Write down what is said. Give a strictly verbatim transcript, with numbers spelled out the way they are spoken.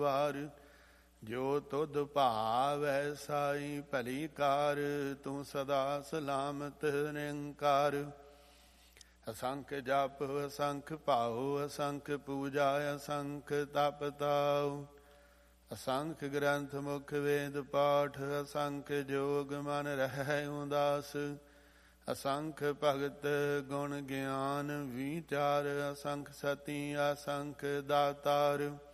ਵਾਰ ਜੋ ਤੁਧ ਭਾਵੈ ਸਾਈ ਭਲੀ ਕਾਰ ਤੂੰ ਸਦਾ ਸਲਾਮਤ ਨਿਰੰਕਾਰ। ਅਸੰਖ ਜਪ ਅਸੰਖ ਭਾਉ ਅਸੰਖ ਪੂਜਾ ਅਸੰਖ ਤਪ ਤਾਉ ਅਸੰਖ ਗ੍ਰੰਥ ਮੁਖ ਵੇਦ ਪਾਠ ਅਸੰਖ ਜੋਗ ਮਨ ਰਹਿ ਉਦਾਸ। ਅਸੰਖ ਭਗਤ ਗੁਣ ਗਿਆਨ ਵਿਚਾਰ ਅਸੰਖ ਸਤੀ ਅਸੰਖ ਦਾਤਾਰ।